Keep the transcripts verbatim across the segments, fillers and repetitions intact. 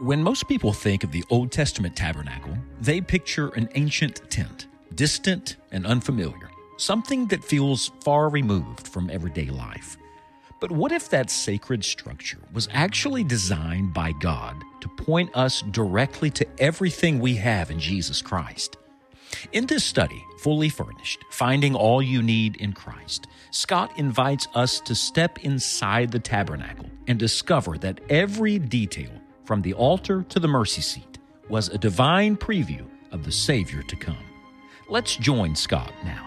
When most people think of the Old Testament tabernacle, they picture an ancient tent, distant and unfamiliar, something that feels far removed from everyday life. But what if that sacred structure was actually designed by God to point us directly to everything we have in Jesus Christ? In this study, Fully Furnished, Finding All You Need in Christ, Scott invites us to step inside the tabernacle and discover that every detail, from the altar to the mercy seat, was a divine preview of the Savior to come. Let's join Scott now.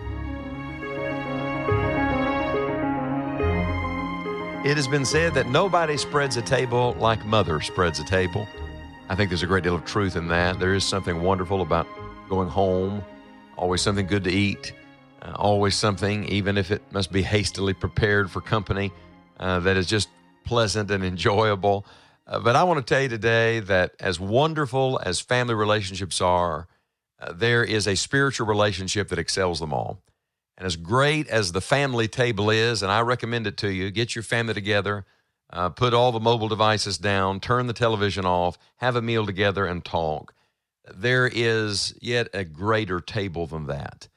It has been said that nobody spreads a table like Mother spreads a table. I think there's a great deal of truth in that. There is something wonderful about going home, always something good to eat, uh, always something, even if it must be hastily prepared for company, uh, that is just pleasant and enjoyable. Uh, but I want to tell you today that as wonderful as family relationships are, uh, there is a spiritual relationship that excels them all. And as great as the family table is, and I recommend it to you, get your family together, uh, put all the mobile devices down, turn the television off, have a meal together and talk. There is yet a greater table than that.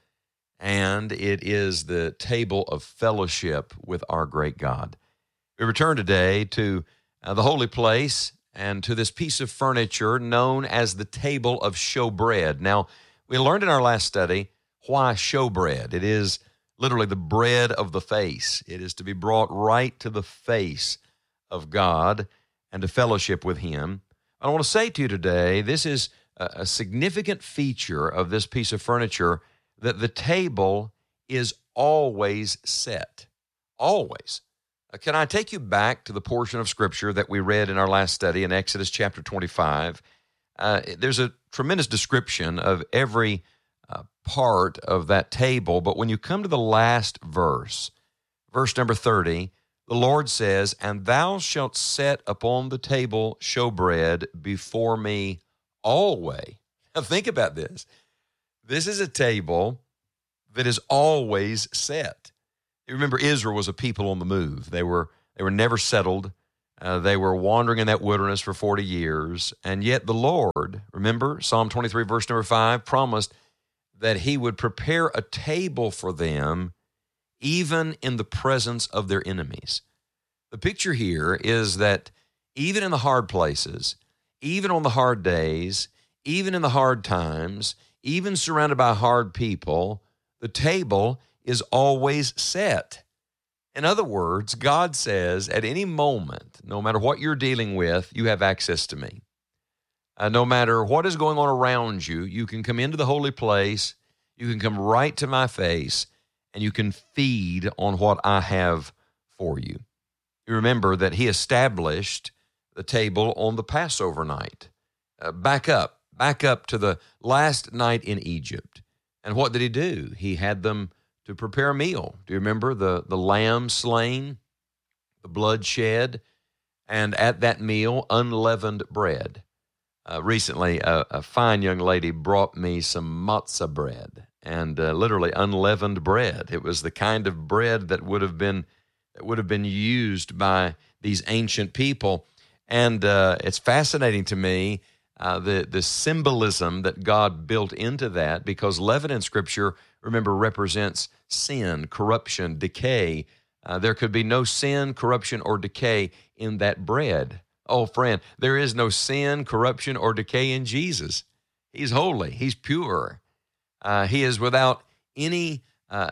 And it is the table of fellowship with our great God. We return today to uh, the holy place and to this piece of furniture known as the table of showbread. Now, we learned in our last study why showbread. It is literally the bread of the face. It is to be brought right to the face of God and to fellowship with Him. I want to say to you today, this is a, a significant feature of this piece of furniture, that the table is always set. Always. Uh, can I take you back to the portion of Scripture that we read in our last study in Exodus chapter twenty-five? Uh, there's a tremendous description of every uh, part of that table, but when you come to the last verse, verse number thirty, the Lord says, "And thou shalt set upon the table showbread before me always." Now think about this. This is a table that is always set. You remember, Israel was a people on the move. They were they were never settled. Uh, they were wandering in that wilderness for forty years. And yet the Lord, remember, Psalm twenty-three, verse number five, promised that He would prepare a table for them even in the presence of their enemies. The picture here is that even in the hard places, even on the hard days, even in the hard times, even surrounded by hard people, the table is always set. In other words, God says at any moment, no matter what you're dealing with, you have access to me. Uh, no matter what is going on around you, you can come into the holy place, you can come right to my face, and you can feed on what I have for you. You remember that He established the table on the Passover night. Uh, back up, back up to the last night in Egypt. And what did He do? He had them to prepare a meal. Do you remember the, the lamb slain, the blood shed, and at that meal, unleavened bread? Uh, recently, a, a fine young lady brought me some matzah bread, and uh, literally unleavened bread. It was the kind of bread that would have been that would have been used by these ancient people. And uh, it's fascinating to me uh, the the symbolism that God built into that, because leaven in Scripture, remember, represents sin, corruption, decay. Uh, there could be no sin, corruption, or decay in that bread. Oh, friend, there is no sin, corruption, or decay in Jesus. He's holy. He's pure. Uh, he is without any uh,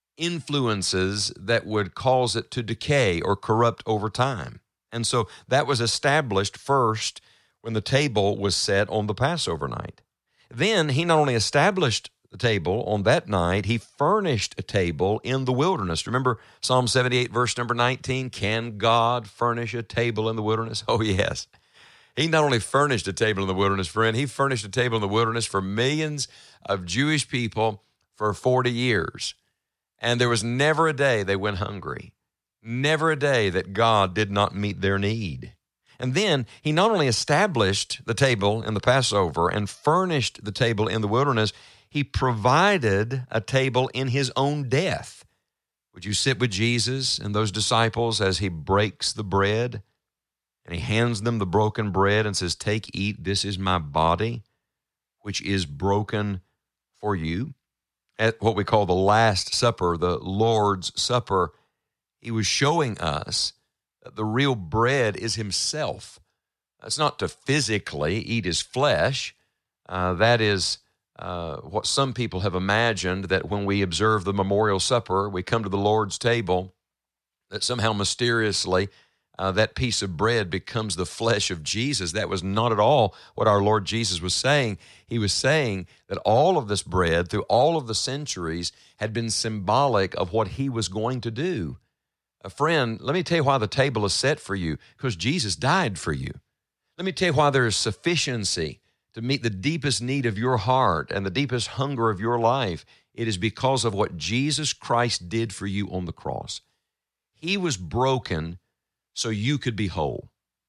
influences that would cause it to decay or corrupt over time. And so that was established first when the table was set on the Passover night. Then He not only established the table on that night, He furnished a table in the wilderness. Remember Psalm seventy-eight, verse number nineteen, can God furnish a table in the wilderness? Oh, yes. He not only furnished a table in the wilderness, friend, He furnished a table in the wilderness for millions of Jewish people for forty years. And there was never a day they went hungry, never a day that God did not meet their need. And then He not only established the table in the Passover and furnished the table in the wilderness, He provided a table in His own death. Would you sit with Jesus and those disciples as He breaks the bread? And he hands them the broken bread and says, take, eat, this is my body, which is broken for you. At what we call the Last Supper, the Lord's Supper, he was showing us that the real bread is himself. It's not to physically eat his flesh. Uh, that is uh, what some people have imagined, that when we observe the memorial supper, we come to the Lord's table, that somehow mysteriously uh, that piece of bread becomes the flesh of Jesus. That was not at all what our Lord Jesus was saying. He was saying that all of this bread, through all of the centuries, had been symbolic of what he was going to do. A friend, let me tell you why the table is set for you, because Jesus died for you. Let me tell you why there is sufficiency to meet the deepest need of your heart and the deepest hunger of your life. It is because of what Jesus Christ did for you on the cross. He was broken so you could be whole.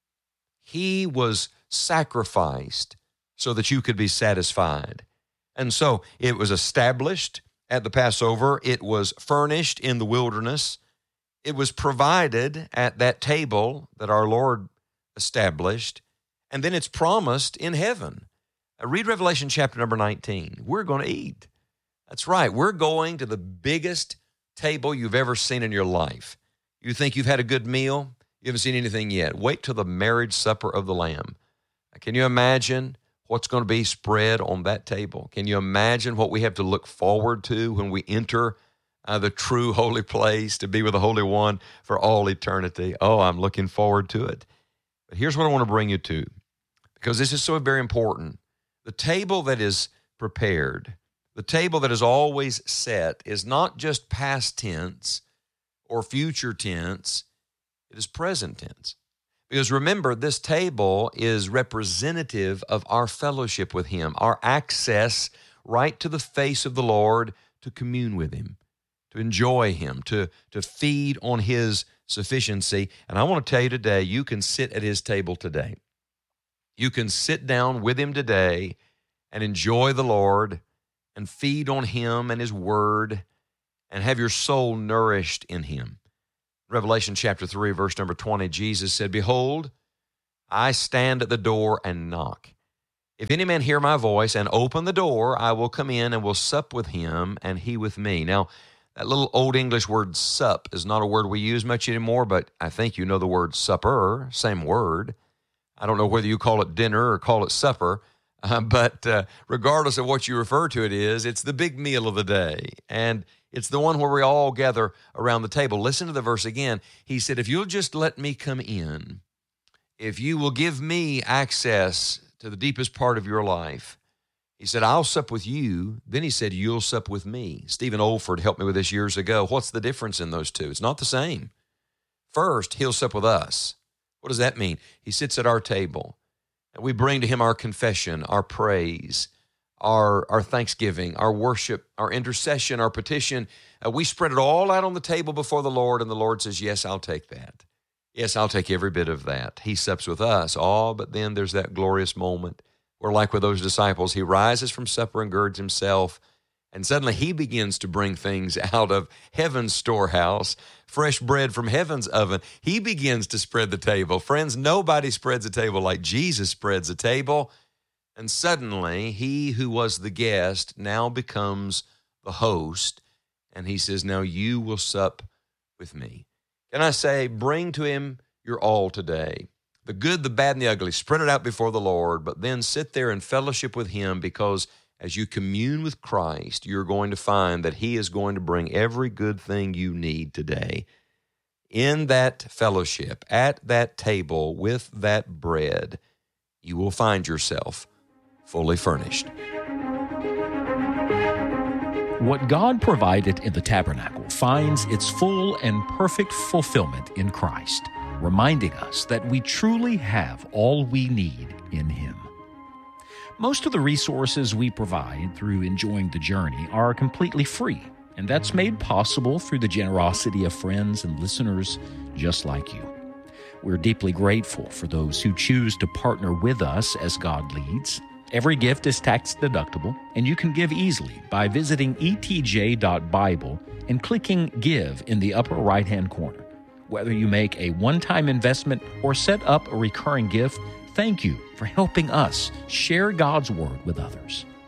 He was sacrificed so that you could be satisfied. And so it was established at the Passover. It was furnished in the wilderness. It was provided at that table that our Lord established. And then it's promised in heaven. Read Revelation chapter number nineteen. We're going to eat. That's right. We're going to the biggest table you've ever seen in your life. You think you've had a good meal? You haven't seen anything yet. Wait till the marriage supper of the Lamb. Can you imagine what's going to be spread on that table? Can you imagine what we have to look forward to when we enter uh, the true holy place to be with the Holy One for all eternity? Oh, I'm looking forward to it. But here's what I want to bring you to, because this is so very important. The table that is prepared, the table that is always set, is not just past tense or future tense. It is present tense. Because remember, this table is representative of our fellowship with him, our access right to the face of the Lord to commune with him, to enjoy him, to, to feed on his sufficiency. And I want to tell you today, you can sit at his table today. You can sit down with him today and enjoy the Lord and feed on him and his word and have your soul nourished in him. Revelation chapter three, verse number twenty, Jesus said, behold, I stand at the door and knock. If any man hear my voice and open the door, I will come in and will sup with him and he with me. Now, that little old English word sup is not a word we use much anymore, but I think you know the word supper, same word. I don't know whether you call it dinner or call it supper, uh, but uh, regardless of what you refer to it is, it's the big meal of the day. And it's the one where we all gather around the table. Listen to the verse again. He said, if you'll just let me come in, if you will give me access to the deepest part of your life, he said, I'll sup with you. Then he said, you'll sup with me. Stephen Olford helped me with this years ago. What's the difference in those two? It's not the same. First, he'll sup with us. What does that mean? He sits at our table, and we bring to him our confession, our praise, our, our thanksgiving, our worship, our intercession, our petition. Uh, we spread it all out on the table before the Lord, and the Lord says, yes, I'll take that. Yes, I'll take every bit of that. He sups with us. Oh, but then there's that glorious moment where, like with those disciples, he rises from supper and girds himself, and suddenly he begins to bring things out of heaven's storehouse, fresh bread from heaven's oven. He begins to spread the table. Friends, nobody spreads a table like Jesus spreads a table. And suddenly, he who was the guest now becomes the host, and he says, now you will sup with me. Can I say, bring to him your all today. The good, the bad, and the ugly. Spread it out before the Lord, but then sit there in fellowship with him, because as you commune with Christ, you're going to find that he is going to bring every good thing you need today. In that fellowship, at that table, with that bread, you will find yourself fully furnished. What God provided in the tabernacle finds its full and perfect fulfillment in Christ, reminding us that we truly have all we need in him. Most of the resources we provide through enjoying the journey are completely free, and that's made possible through the generosity of friends and listeners just like you. We're deeply grateful for those who choose to partner with us as God leads. Every gift is tax deductible, and you can give easily by visiting e t j dot bible and clicking Give in the upper right-hand corner. Whether you make a one-time investment or set up a recurring gift, thank you for helping us share God's Word with others.